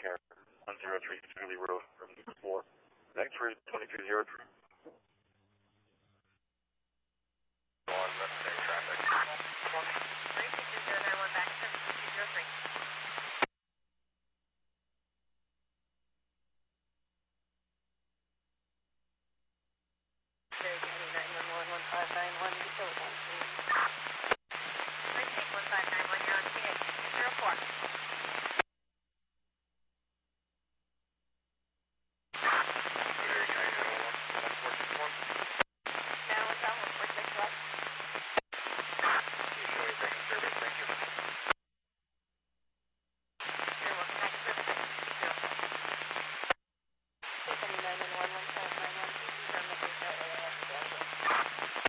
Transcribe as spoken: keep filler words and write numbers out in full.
Care, one zero three Julie Road, room four. Thanks for twenty-two zero three.